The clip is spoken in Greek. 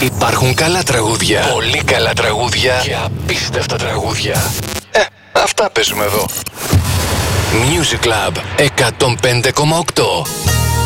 Υπάρχουν καλά τραγούδια, πολύ καλά τραγούδια και απίστευτα τραγούδια. Αυτά παίζουμε εδώ. Music Club 105,8.